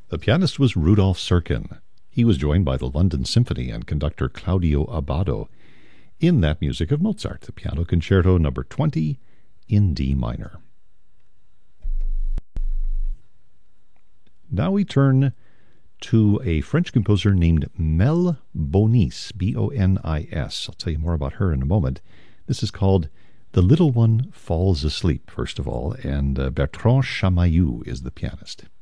The pianist was Rudolf Serkin. He was joined by the London Symphony and conductor Claudio Abbado in that music of Mozart, the Piano Concerto Number 20 in D minor. Now we turn to a French composer named Mel Bonis, B-O-N-I-S. I'll tell you more about her in a moment. This is called The Little One Falls Asleep, first of all, and Bertrand Chamayou is the pianist.